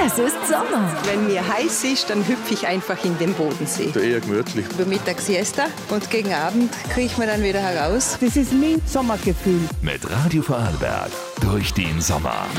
Es ist Sommer. Wenn mir heiß ist, dann hüpfe ich einfach in den Bodensee. Eher gemütlich. Über Mittag Siesta und gegen Abend kriecht man dann wieder heraus. Das ist mein Sommergefühl. Mit Radio Vorarlberg durch den Sommer.